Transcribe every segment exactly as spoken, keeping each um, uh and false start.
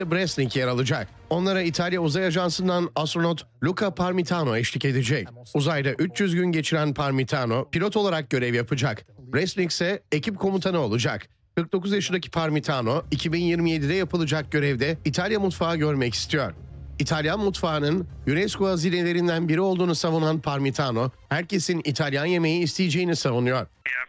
Breznik yer alacak. Onlara İtalya Uzay Ajansı'ndan astronot Luca Parmitano eşlik edecek. Uzayda üç yüz gün geçiren Parmitano pilot olarak görev yapacak. Breznik ise ekip komutanı olacak. kırk dokuz yaşındaki Parmitano iki bin yirmi yedide yapılacak görevde İtalya mutfağı görmek istiyor. İtalyan mutfağının UNESCO hazinelerinden biri olduğunu savunan Parmitano, herkesin İtalyan yemeği isteyeceğini savunuyor.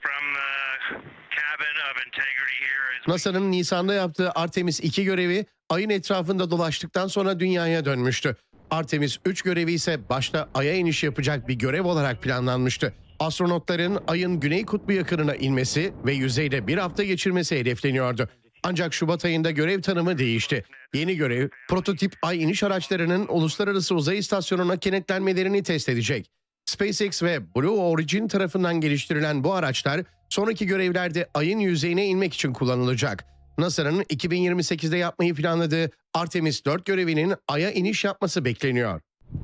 NASA'nın Nisan'da yaptığı Artemis iki görevi Ay'ın etrafında dolaştıktan sonra Dünya'ya dönmüştü. Artemis üç görevi ise başta Ay'a iniş yapacak bir görev olarak planlanmıştı. Astronotların Ay'ın Güney Kutbu yakınına inmesi ve yüzeyde bir hafta geçirmesi hedefleniyordu. Ancak Şubat ayında görev tanımı değişti. Yeni görev, prototip Ay iniş araçlarının Uluslararası Uzay İstasyonu'na kenetlenmelerini test edecek. SpaceX ve Blue Origin tarafından geliştirilen bu araçlar sonraki görevlerde Ay'ın yüzeyine inmek için kullanılacak. NASA'nın iki bin yirmi sekizde yapmayı planladığı Artemis dört görevinin Ay'a iniş yapması bekleniyor.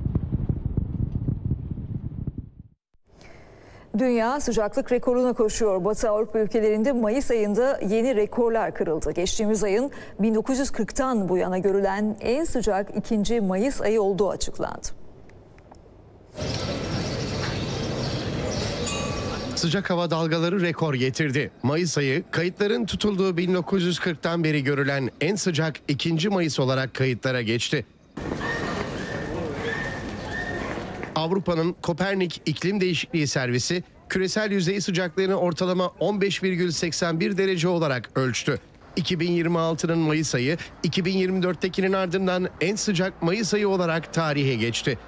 Dünya sıcaklık rekoruna koşuyor. Batı Avrupa ülkelerinde Mayıs ayında yeni rekorlar kırıldı. Geçtiğimiz ayın bin dokuz yüz kırktan bu yana görülen en sıcak ikinci Mayıs ayı olduğu açıklandı. Sıcak hava dalgaları rekor getirdi. Mayıs ayı kayıtların tutulduğu bin dokuz yüz kırktan beri görülen en sıcak ikinci Mayıs olarak kayıtlara geçti. Avrupa'nın Kopernik İklim Değişikliği Servisi küresel yüzey sıcaklığını ortalama on beş virgül seksen bir derece olarak ölçtü. iki bin yirmi altının Mayıs ayı iki bin yirmi dörttekinin ardından en sıcak Mayıs ayı olarak tarihe geçti.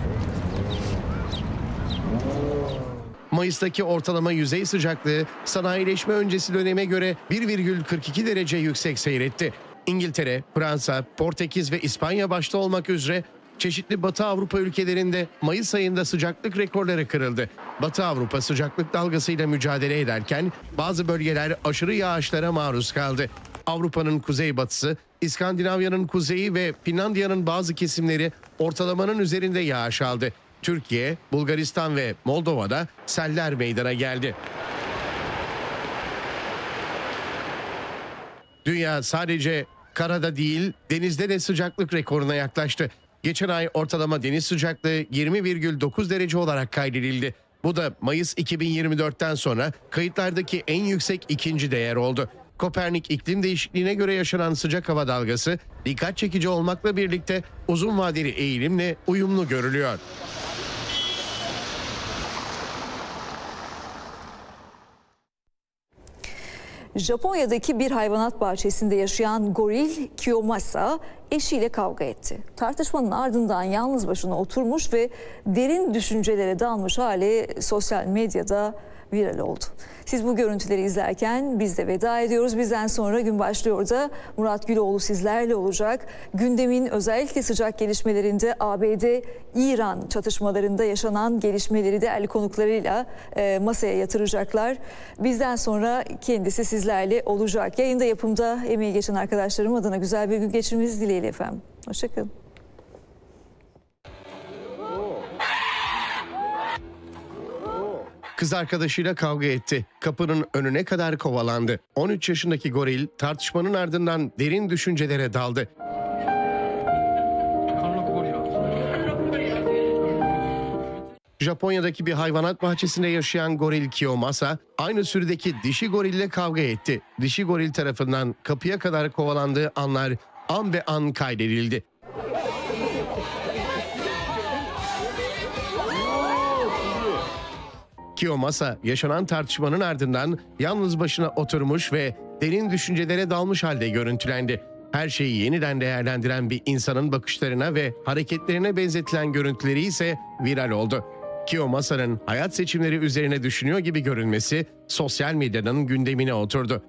Mayıs'taki ortalama yüzey sıcaklığı sanayileşme öncesi döneme göre bir virgül kırk iki derece yüksek seyretti. İngiltere, Fransa, Portekiz ve İspanya başta olmak üzere çeşitli Batı Avrupa ülkelerinde Mayıs ayında sıcaklık rekorları kırıldı. Batı Avrupa sıcaklık dalgasıyla mücadele ederken bazı bölgeler aşırı yağışlara maruz kaldı. Avrupa'nın kuzeybatısı, İskandinavya'nın kuzeyi ve Finlandiya'nın bazı kesimleri ortalamanın üzerinde yağış aldı. Türkiye, Bulgaristan ve Moldova'da seller meydana geldi. Dünya sadece karada değil, denizde de sıcaklık rekoruna yaklaştı. Geçen ay ortalama deniz sıcaklığı yirmi virgül dokuz derece olarak kaydedildi. Bu da Mayıs iki bin yirmi dörtten sonra kayıtlardaki en yüksek ikinci değer oldu. Kopernik iklim değişikliğine göre yaşanan sıcak hava dalgası dikkat çekici olmakla birlikte uzun vadeli eğilimle uyumlu görülüyor. Japonya'daki bir hayvanat bahçesinde yaşayan goril Kiyomasa eşiyle kavga etti. Tartışmanın ardından yalnız başına oturmuş ve derin düşüncelere dalmış hali sosyal medyada viral oldu. Siz bu görüntüleri izlerken biz de veda ediyoruz. Bizden sonra gün başlıyor da Murat Güloğlu sizlerle olacak. Gündemin özellikle sıcak gelişmelerinde A B D-İran çatışmalarında yaşanan gelişmeleri değerli konuklarıyla e, masaya yatıracaklar. Bizden sonra kendisi sizlerle olacak. Yayında yapımda emeği geçen arkadaşlarım adına güzel bir gün geçirmenizi dileğiyle efendim. Hoşçakalın. Kız arkadaşıyla kavga etti. Kapının önüne kadar kovalandı. on üç yaşındaki goril tartışmanın ardından derin düşüncelere daldı. Japonya'daki bir hayvanat bahçesinde yaşayan goril Kiyomasa aynı sürüdeki dişi gorille kavga etti. Dişi goril tarafından kapıya kadar kovalandığı anlar an be an kaydedildi. Kiyomasa yaşanan tartışmanın ardından yalnız başına oturmuş ve derin düşüncelere dalmış halde görüntülendi. Her şeyi yeniden değerlendiren bir insanın bakışlarına ve hareketlerine benzetilen görüntüleri ise viral oldu. Kiyomasa'nın hayat seçimleri üzerine düşünüyor gibi görünmesi sosyal medyanın gündemine oturdu.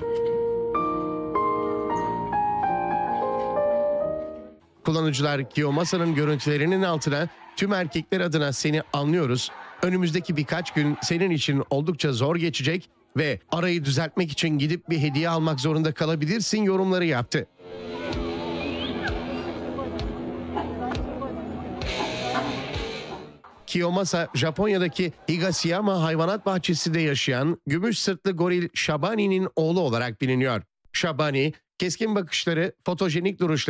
Kullanıcılar Kiyomasa'nın görüntülerinin altına "Tüm erkekler adına seni anlıyoruz. Önümüzdeki birkaç gün senin için oldukça zor geçecek ve arayı düzeltmek için gidip bir hediye almak zorunda kalabilirsin" yorumları yaptı. Kiyomasa, Japonya'daki Higashiyama hayvanat bahçesinde yaşayan gümüş sırtlı goril Shabani'nin oğlu olarak biliniyor. Shabani, Keskin bakışları, fotojenik duruşları